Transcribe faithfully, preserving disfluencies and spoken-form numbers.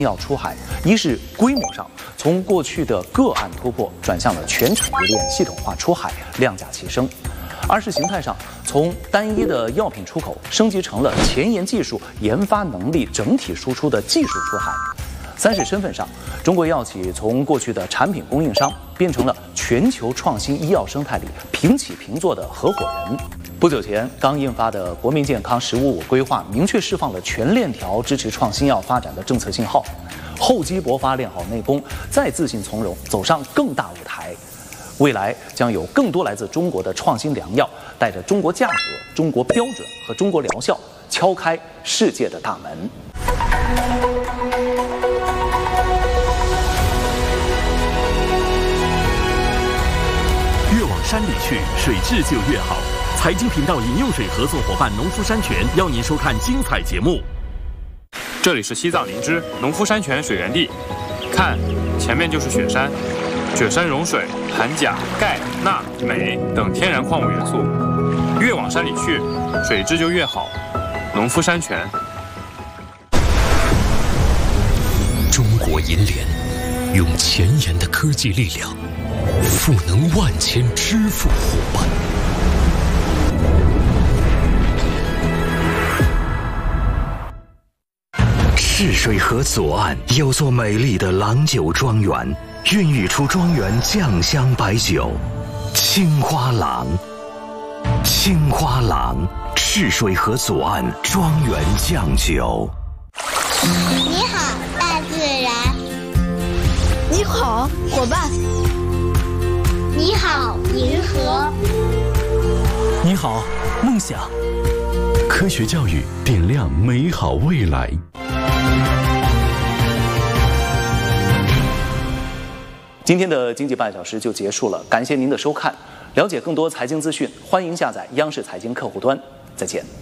药出海，一是规模上从过去的个案突破转向了全产业链系统化出海，量价齐升；二是形态上从单一的药品出口升级成了前沿技术研发能力整体输出的技术出海；三是身份上，中国药企从过去的产品供应商变成了全球创新医药生态里平起平坐的合伙人。不久前刚印发的《国民健康“十五五”规划》明确释放了全链条支持创新药发展的政策信号，厚积薄发，练好内功，再自信从容，走上更大舞台。未来将有更多来自中国的创新良药，带着中国价格、中国标准和中国疗效，敲开世界的大门。 越往山里去，水质就越好。财经频道饮用水合作伙伴农夫山泉邀您收看精彩节目。 这里是西藏林芝农夫山泉水源地，看，前面就是雪山，雪山融水含钾、钙、钠、镁等天然矿物元素，越往山里去，水质就越好。农夫山泉。 中国银联用前沿的科技力量，赋能万千支付伙伴。 赤水河左岸有座美丽的郎酒庄园，孕育出庄园酱香白酒青花郎。青花郎，赤水河左岸庄园酱酒。 你好，大自然。 你好，伙伴。 你好，银河。 你好，梦想。 科学教育点亮美好未来。 今天的经济半小时就结束了，感谢您的收看。了解更多财经资讯，欢迎下载央视财经客户端。再见。